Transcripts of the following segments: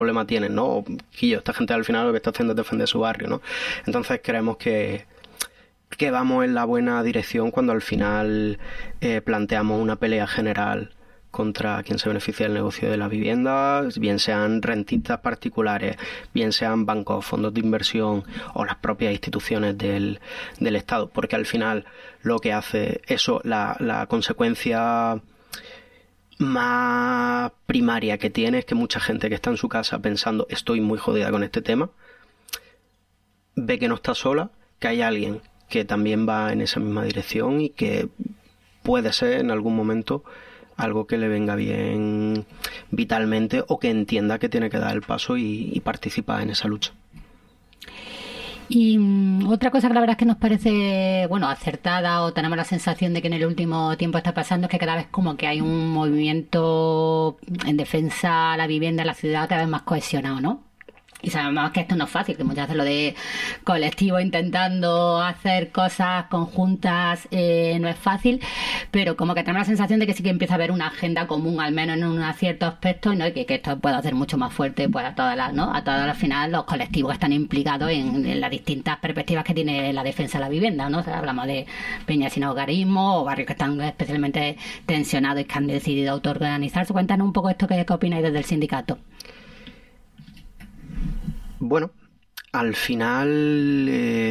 problema tienen, ¿no? O, Quillo, esta gente al final lo que está haciendo es defender su barrio, ¿no? Entonces creemos que vamos en la buena dirección cuando al final planteamos una pelea general contra quien se beneficia del negocio de la vivienda, bien sean rentistas particulares, bien sean bancos, fondos de inversión o las propias instituciones del Estado, porque al final lo que hace eso, la consecuencia más primaria que tiene es que mucha gente que está en su casa pensando estoy muy jodida con este tema, ve que no está sola, que hay alguien que también va en esa misma dirección y que puede ser en algún momento algo que le venga bien vitalmente o que entienda que tiene que dar el paso y participar en esa lucha. Y otra cosa que la verdad es que nos parece, bueno, acertada, o tenemos la sensación de que en el último tiempo está pasando, es que cada vez como que hay un movimiento en defensa a la vivienda en la ciudad cada vez más cohesionado, ¿no? Y sabemos que esto no es fácil, que muchas veces lo de colectivos intentando hacer cosas conjuntas no es fácil, pero como que tenemos la sensación de que sí que empieza a haber una agenda común, al menos en un cierto aspecto, ¿no? Y que esto puede hacer mucho más fuerte pues a todas las, ¿no? A todas al final los colectivos que están implicados en las distintas perspectivas que tiene la defensa de la vivienda, ¿no? O sea, hablamos de peñas sin hogarismo o barrios que están especialmente tensionados y que han decidido autoorganizarse. Cuéntanos un poco esto que opináis desde el sindicato. Bueno, al final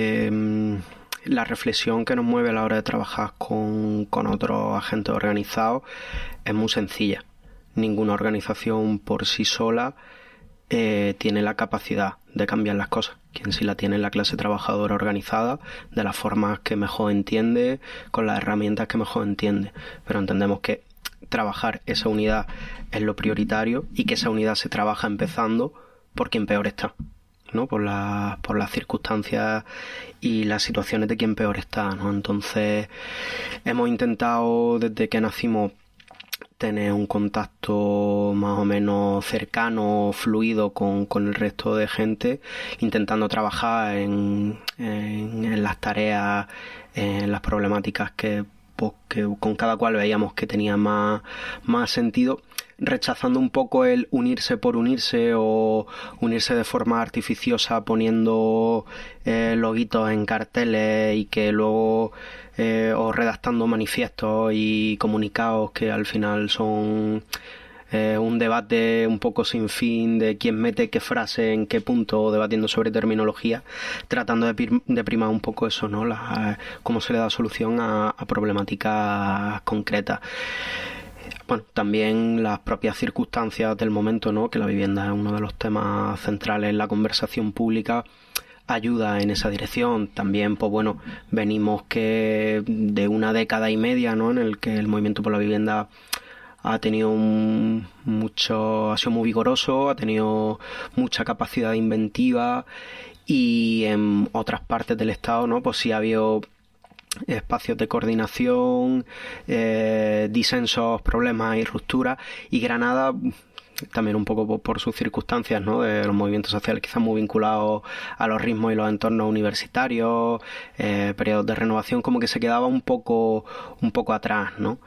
la reflexión que nos mueve a la hora de trabajar con otros agentes organizados es muy sencilla. Ninguna organización por sí sola tiene la capacidad de cambiar las cosas. Quien sí la tiene es la clase trabajadora organizada, de las formas que mejor entiende, con las herramientas que mejor entiende. Pero entendemos que trabajar esa unidad es lo prioritario y que esa unidad se trabaja empezando por quien peor está, ¿no? Por las circunstancias y las situaciones de quien peor está, ¿no? Entonces hemos intentado desde que nacimos tener un contacto más o menos cercano, fluido con el resto de gente, intentando trabajar en las tareas, en las problemáticas que con cada cual veíamos que tenía más sentido, rechazando un poco el unirse por unirse o unirse de forma artificiosa poniendo loguitos en carteles y que luego o redactando manifiestos y comunicados que al final son un debate un poco sin fin de quién mete qué frase en qué punto, debatiendo sobre terminología, tratando de primar un poco eso, ¿no? Cómo se le da solución a problemáticas concretas. Bueno, también las propias circunstancias del momento, ¿no? Que la vivienda es uno de los temas centrales en la conversación pública, ayuda en esa dirección. También, pues bueno, venimos que de una década y media, ¿no? En el que el movimiento por la vivienda ha tenido ha sido muy vigoroso, ha tenido mucha capacidad inventiva y en otras partes del Estado, ¿no? Pues sí ha habido espacios de coordinación, disensos, problemas y rupturas, y Granada también un poco por sus circunstancias, ¿no? De los movimientos sociales quizás muy vinculados a los ritmos y los entornos universitarios, periodos de renovación, como que se quedaba un poco atrás, ¿no?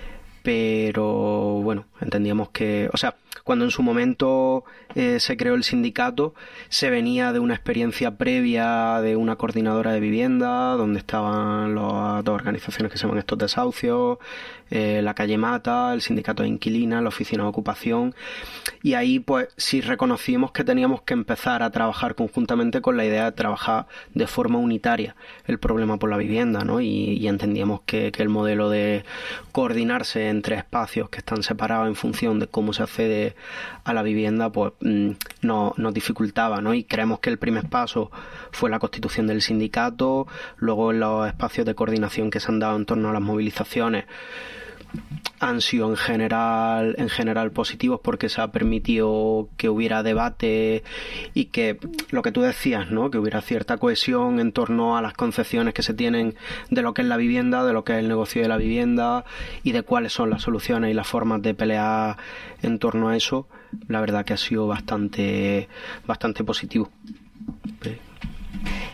Pero bueno, entendíamos que, o sea, cuando en su momento se creó el sindicato, se venía de una experiencia previa de una coordinadora de vivienda, donde estaban las dos organizaciones que se llaman estos desahucios, la calle Mata, el sindicato de inquilinas, la oficina de ocupación, y ahí pues sí reconocimos que teníamos que empezar a trabajar conjuntamente con la idea de trabajar de forma unitaria el problema por la vivienda, ¿no? Y entendíamos que el modelo de coordinarse entre espacios que están separados en función de cómo se accede a la vivienda, pues nos dificultaba, ¿no? Y creemos que el primer paso fue la constitución del sindicato, luego los espacios de coordinación que se han dado en torno a las movilizaciones han sido en general positivos, porque se ha permitido que hubiera debate y que lo que tú decías, ¿no? Que hubiera cierta cohesión en torno a las concepciones que se tienen de lo que es la vivienda, de lo que es el negocio de la vivienda y de cuáles son las soluciones y las formas de pelear en torno a eso. La verdad que ha sido bastante positivo.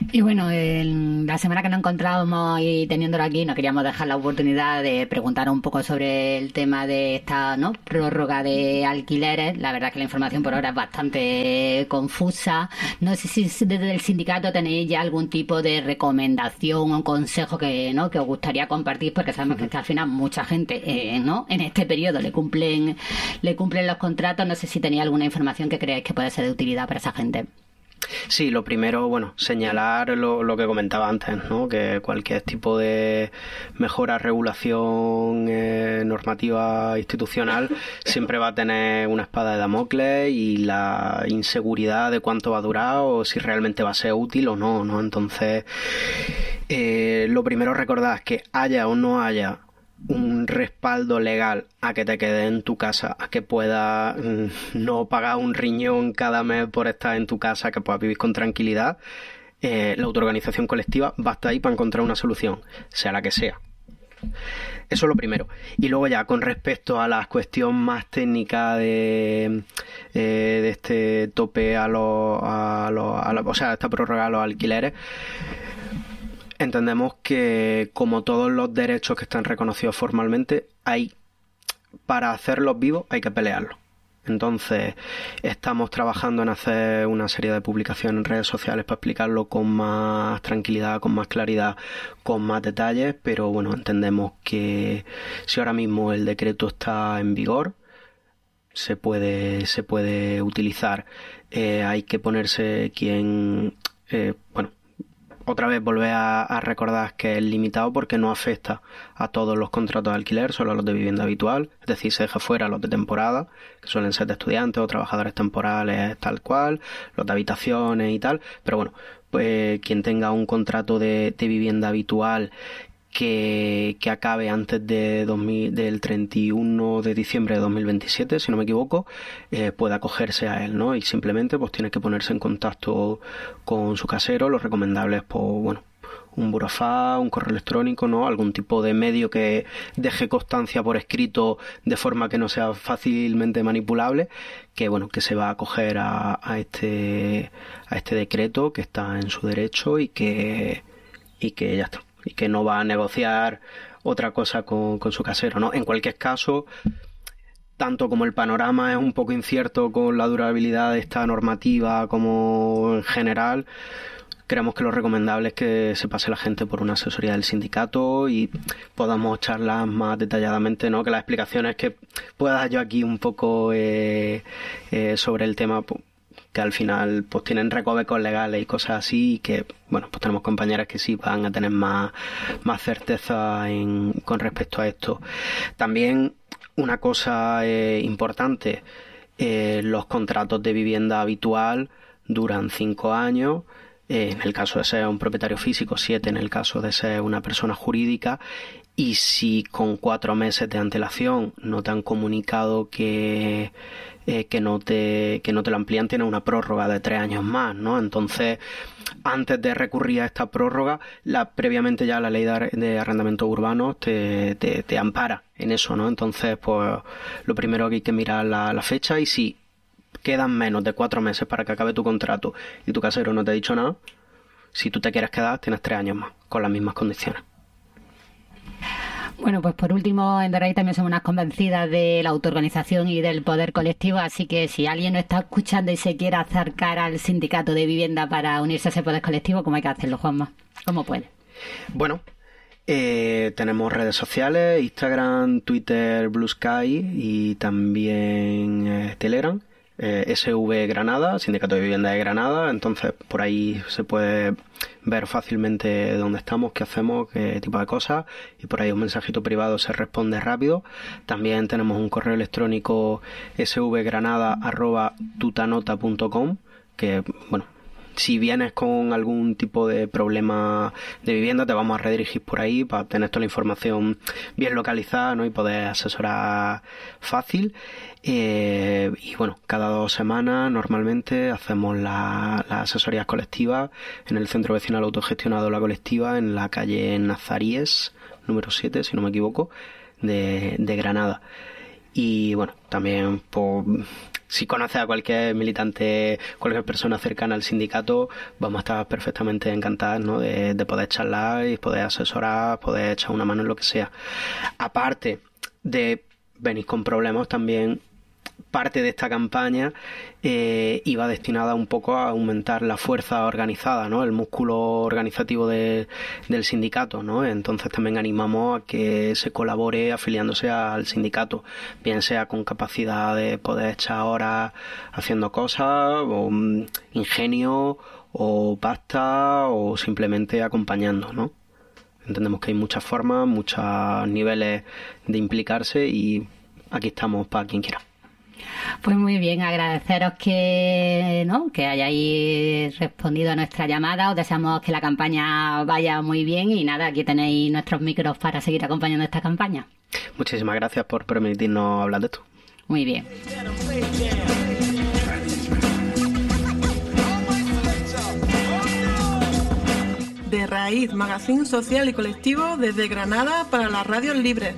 Y bueno, en la semana que nos encontrábamos y teniéndolo aquí, no queríamos dejar la oportunidad de preguntar un poco sobre el tema de esta, ¿no?, prórroga de alquileres. La verdad es que la información por ahora es bastante confusa. No sé si desde el sindicato tenéis ya algún tipo de recomendación o consejo que, ¿no?, que os gustaría compartir, porque sabemos que al final mucha gente, ¿no?, en este periodo le cumplen los contratos. No sé si tenéis alguna información que creáis que puede ser de utilidad para esa gente. Sí, lo primero, bueno, señalar lo que comentaba antes, ¿no? Que cualquier tipo de mejora, regulación, normativa institucional siempre va a tener una espada de Damocles y la inseguridad de cuánto va a durar o si realmente va a ser útil o no, ¿no? Entonces, lo primero recordad que haya o no haya un respaldo legal a que te quedes en tu casa, a que puedas no pagar un riñón cada mes por estar en tu casa, que puedas vivir con tranquilidad, la autoorganización colectiva va a estar ahí para encontrar una solución, sea la que sea. Eso es lo primero. Y luego ya con respecto a la cuestión más técnica de este tope o sea, esta prórroga a los alquileres, entendemos que, como todos los derechos que están reconocidos formalmente, para hacerlos vivos hay que pelearlos. Entonces, estamos trabajando en hacer una serie de publicaciones en redes sociales para explicarlo con más tranquilidad, con más claridad, con más detalles, pero bueno, entendemos que si ahora mismo el decreto está en vigor, se puede utilizar. Hay que ponerse otra vez volver a recordar que es limitado porque no afecta a todos los contratos de alquiler, solo a los de vivienda habitual, es decir, se deja fuera los de temporada, que suelen ser de estudiantes o trabajadores temporales tal cual, los de habitaciones y tal, pero bueno, pues quien tenga un contrato de vivienda habitual que acabe antes del 31 de diciembre de 2027, si no me equivoco, puede acogerse a él, ¿no? Y simplemente pues tiene que ponerse en contacto con su casero. Lo recomendable es, pues, bueno, un burofax, un correo electrónico, ¿no? Algún tipo de medio que deje constancia por escrito de forma que no sea fácilmente manipulable, que bueno, que se va a acoger a este decreto, que está en su derecho y que ya está. Y que no va a negociar otra cosa con su casero, ¿no? En cualquier caso, tanto como el panorama es un poco incierto con la durabilidad de esta normativa como en general, creemos que lo recomendable es que se pase la gente por una asesoría del sindicato y podamos charlar más detalladamente, ¿no? Que las explicaciones que pueda dar yo aquí un poco sobre el tema, que al final pues tienen recovecos legales y cosas así, y que bueno, pues tenemos compañeras que sí van a tener más certeza con respecto a esto. También una cosa importante, los contratos de vivienda habitual duran 5 años, en el caso de ser un propietario físico, 7 en el caso de ser una persona jurídica, y si con 4 meses de antelación no te han comunicado que no te lo amplían, tienes una prórroga de 3 años más, ¿no? Entonces, antes de recurrir a esta prórroga, previamente ya la ley de arrendamientos urbanos te ampara en eso, ¿no? Entonces, pues lo primero que hay que mirar la fecha, y si quedan menos de 4 meses para que acabe tu contrato y tu casero no te ha dicho nada, si tú te quieres quedar, tienes 3 años más, con las mismas condiciones. Bueno, pues por último, en Derray también somos unas convencidas de la autoorganización y del poder colectivo, así que si alguien nos está escuchando y se quiere acercar al sindicato de vivienda para unirse a ese poder colectivo, ¿cómo hay que hacerlo, Juanma? ¿Cómo puede? Bueno, tenemos redes sociales, Instagram, Twitter, Blue Sky y también Telegram. SV Granada, Sindicato de Vivienda de Granada, entonces por ahí se puede ver fácilmente dónde estamos, qué hacemos, qué tipo de cosas, y por ahí un mensajito privado se responde rápido. También tenemos un correo electrónico svgranada@tutanota.com, que bueno, si vienes con algún tipo de problema de vivienda, te vamos a redirigir por ahí para tener toda la información bien localizada, ¿no? Y poder asesorar fácil. Y bueno, cada 2 semanas normalmente hacemos las asesorías colectivas en el centro vecinal autogestionado La Colectiva, en la calle Nazaríes, número 7, si no me equivoco, de Granada. Y bueno, también si conoces a cualquier militante, cualquier persona cercana al sindicato, vamos a estar perfectamente encantados, ¿no? de poder charlar y poder asesorar, poder echar una mano en lo que sea. Aparte de venir con problemas, también parte de esta campaña iba destinada un poco a aumentar la fuerza organizada, ¿no? El músculo organizativo del sindicato, ¿no? Entonces también animamos a que se colabore afiliándose al sindicato, bien sea con capacidad de poder echar horas haciendo cosas, o ingenio, o pasta, o simplemente acompañando, ¿no? Entendemos que hay muchas formas, muchos niveles de implicarse y aquí estamos para quien quiera. Pues muy bien, agradeceros que hayáis respondido a nuestra llamada. Os deseamos que la campaña vaya muy bien y nada, aquí tenéis nuestros micros para seguir acompañando esta campaña. Muchísimas gracias por permitirnos hablar de esto. Muy bien. De Raíz, magazín social y colectivo desde Granada para las radios libres.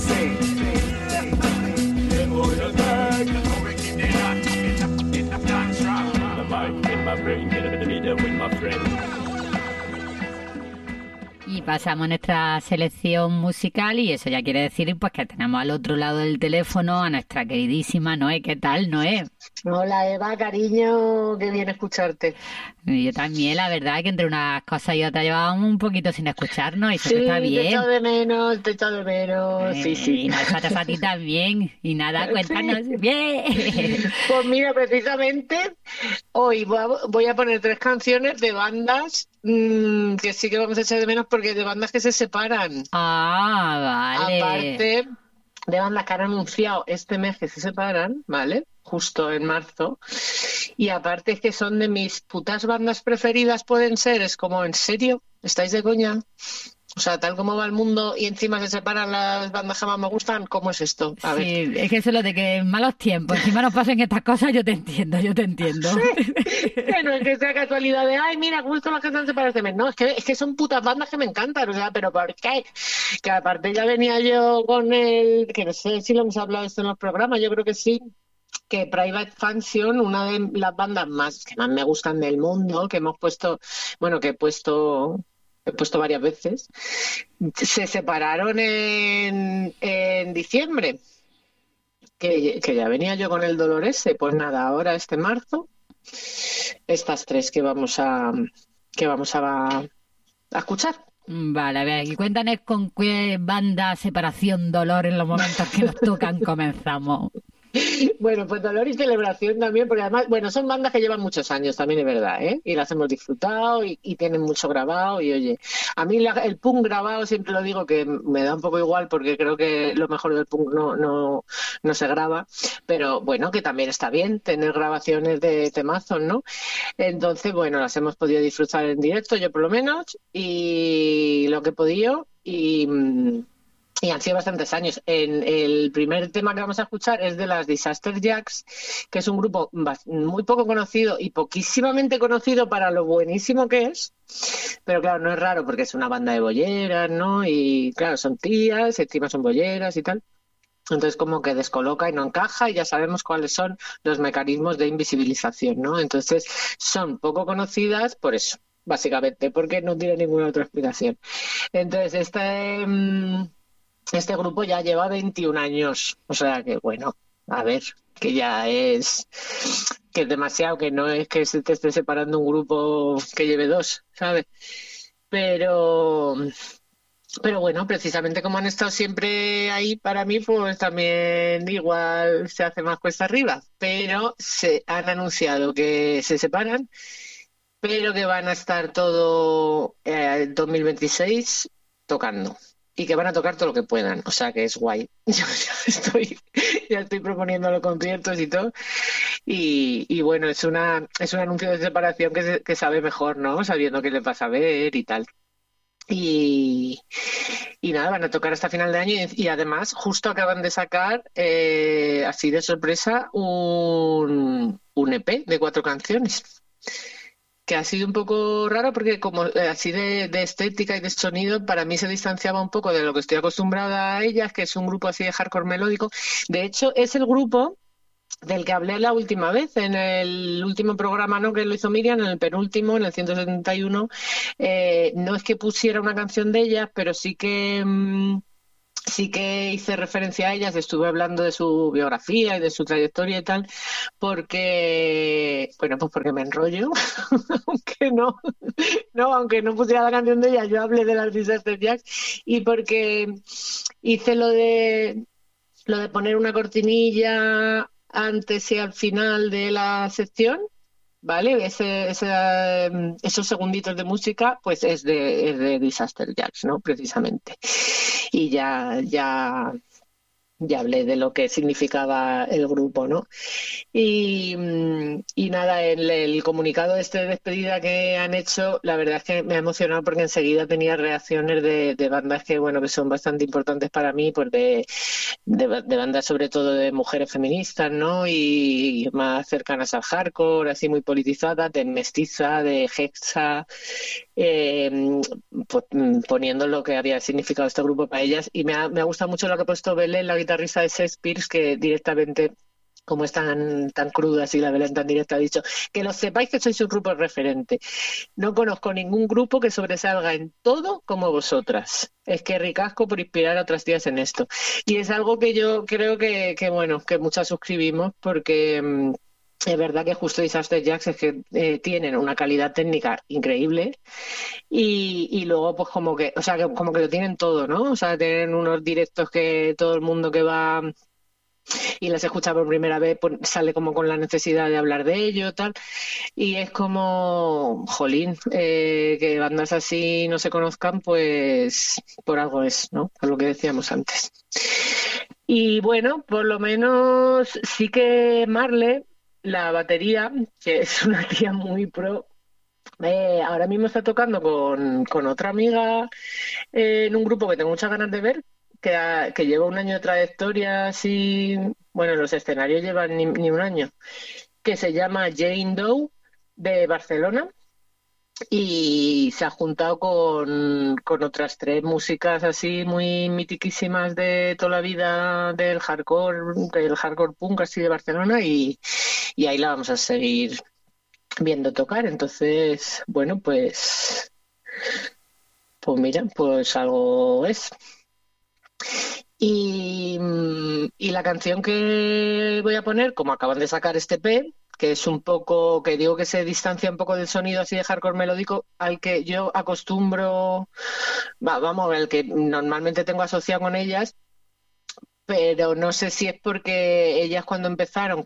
Y pasamos a nuestra selección musical y eso ya quiere decir pues que tenemos al otro lado del teléfono a nuestra queridísima Noé. ¿Qué tal, Noé? Hola Eva, cariño, qué bien escucharte. Yo también, la verdad que entre unas cosas y otras llevábamos un poquito sin escucharnos y eso Sí, está bien. te echo de menos, sí. Y nosotros a ti también. Y nada, cuéntanos. Sí. Bien. Pues mira, precisamente hoy voy a poner 3 canciones de bandas que sí que vamos a echar de menos porque de bandas que se separan. Ah, vale. Aparte de bandas que han anunciado este mes que se separan, ¿vale? Justo en marzo. Y aparte es que son de mis putas bandas preferidas, pueden ser, es como, ¿en serio? ¿Estáis de coña? O sea, tal como va el mundo y encima se separan las bandas que más me gustan, ¿cómo es esto? A ver. Sí, es que eso es lo de que en malos tiempos encima nos pasen estas cosas, yo te entiendo. Sí. Que no es que sea casualidad de, ay, mira, justo las que se han separado este mes. No, es que son putas bandas que me encantan, o sea, pero ¿por qué? Que aparte ya venía yo con que no sé si lo hemos hablado esto en los programas, yo creo que sí, que Private Function, una de las bandas que más me gustan del mundo, que hemos puesto, bueno, que he puesto varias veces, se separaron en diciembre, que ya venía yo con el dolor ese. Pues nada, ahora este marzo, estas 3 que vamos a escuchar. Vale, a ver, y cuéntanos con qué banda separación, dolor en los momentos que nos tocan comenzamos. Bueno, pues dolor y celebración también, porque además, bueno, son bandas que llevan muchos años, también es verdad, ¿eh? Y las hemos disfrutado y tienen mucho grabado. Y oye, a mí el punk grabado siempre lo digo que me da un poco igual porque creo que lo mejor del punk no se graba, pero bueno, que también está bien tener grabaciones de temazos, ¿no? Entonces, bueno, las hemos podido disfrutar en directo, yo por lo menos, y lo que he podido, y han sido bastantes años. El primer tema que vamos a escuchar es de las Disaster Jacks, que es un grupo muy poco conocido y poquísimamente conocido para lo buenísimo que es. Pero claro, no es raro porque es una banda de bolleras, ¿no? Y claro, son tías, encima son bolleras y tal. Entonces como que descoloca y no encaja y ya sabemos cuáles son los mecanismos de invisibilización, ¿no? Entonces son poco conocidas por eso, básicamente, porque no tiene ninguna otra explicación. Entonces este grupo ya lleva 21 años, o sea que bueno, a ver, que ya es demasiado, que no es que se te esté separando un grupo que lleve 2, ¿sabes? Pero bueno, precisamente como han estado siempre ahí para mí, pues también igual se hace más cuesta arriba, pero se han anunciado que se separan, pero que van a estar todo 2026 tocando. Y que van a tocar todo lo que puedan, o sea que es guay. Yo ya estoy proponiendo los conciertos y todo. Y bueno, es un anuncio de separación que sabe mejor, ¿no? Sabiendo qué les vas a ver y tal. Y nada, van a tocar hasta final de año y además justo acaban de sacar, así de sorpresa, un EP de 4 canciones. Que ha sido un poco raro porque como así de estética y de sonido para mí se distanciaba un poco de lo que estoy acostumbrada a ellas, que es un grupo así de hardcore melódico. De hecho, es el grupo del que hablé la última vez, en el último programa, ¿no?, que lo hizo Miriam, en el penúltimo, en el 171, no es que pusiera una canción de ellas, pero sí que hice referencia a ellas, estuve hablando de su biografía y de su trayectoria y tal, porque, bueno, pues porque me enrollo, aunque no pusiera la canción de ellas, yo hablé de las Disaster Jacks, y porque hice lo de poner una cortinilla antes y al final de la sección, ¿vale? Esos segunditos de música, pues es de Disaster Jacks, ¿no? Precisamente. Y ya hablé de lo que significaba el grupo, ¿no? Y nada, el comunicado de despedida que han hecho, la verdad es que me ha emocionado porque enseguida tenía reacciones de bandas que, bueno, que son bastante importantes para mí, pues de bandas sobre todo de mujeres feministas, ¿no? Y más cercanas al hardcore, así muy politizadas, de Mestiza, de Hexa, pues poniendo lo que había significado este grupo para ellas. Y me ha gustado mucho lo que ha puesto Belén, la guitarrista de Shakespeare, que directamente, como es tan cruda así la Belén tan directa, ha dicho que lo sepáis que sois un grupo referente. No conozco ningún grupo que sobresalga en todo como vosotras. Es que ricasco por inspirar a otras tías en esto. Y es algo que yo creo que bueno, que muchas suscribimos, porque es verdad que justo Disaster Jacks es que tienen una calidad técnica increíble y luego pues como que lo tienen todo, ¿no? O sea, tienen unos directos que todo el mundo que va y las escucha por primera vez pues sale como con la necesidad de hablar de ello, tal, y es como, jolín, que bandas así no se conozcan, pues por algo es, ¿no? Por lo que decíamos antes. Y bueno, por lo menos sí que Marle, la batería, que es una tía muy pro, ahora mismo está tocando con otra amiga en un grupo que tengo muchas ganas de ver, que lleva un año de trayectoria así, bueno, los escenarios llevan ni un año, que se llama Jane Doe, de Barcelona, y se ha juntado con otras 3 músicas así muy mitiquísimas de toda la vida del hardcore punk así de Barcelona, y ahí la vamos a seguir viendo tocar. Entonces, bueno, pues mira, pues algo es. Y la canción que voy a poner, como acaban de sacar este EP, que es un poco, que digo que se distancia un poco del sonido así de hardcore melódico al que yo acostumbro, al que normalmente tengo asociado con ellas, pero no sé si es porque ellas cuando empezaron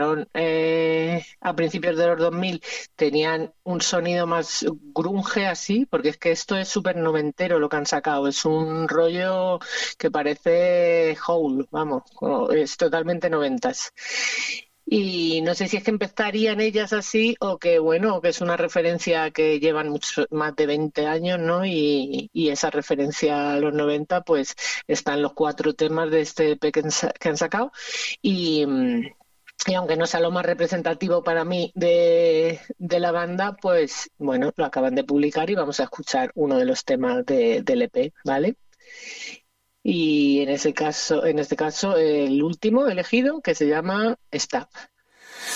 a principios de los 2000, tenían un sonido más grunge así, porque es que esto es súper noventero lo que han sacado, es un rollo que parece Hole, vamos, es totalmente noventas. Y no sé si es que empezarían ellas así o que, bueno, que es una referencia que llevan más de 20 años, ¿no? Y esa referencia a los 90, pues están los 4 temas de este EP que han sacado. Y aunque no sea lo más representativo para mí de la banda, pues bueno, lo acaban de publicar y vamos a escuchar uno de los temas del EP, ¿vale? Y en este caso, el último elegido, que se llama Stop.